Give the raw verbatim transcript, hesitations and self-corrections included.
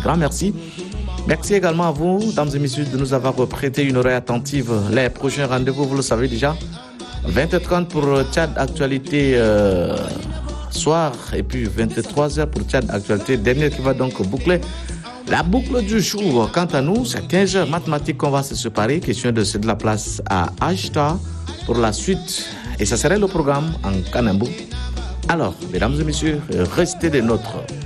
grand merci. Merci également à vous, mesdames et messieurs, de nous avoir prêté une oreille attentive. Les prochains rendez-vous, vous le savez déjà, vingt heures trente pour Tchad Actualité euh, soir et puis vingt-trois heures pour Tchad Actualité dernière qui va donc boucler la boucle du jour. Quant à nous, c'est quinze heures mathématiques qu'on va se séparer. Question de céder la place à Ashta pour la suite. Et ça serait le programme en Kanambou. Alors, mesdames et messieurs, restez des nôtres.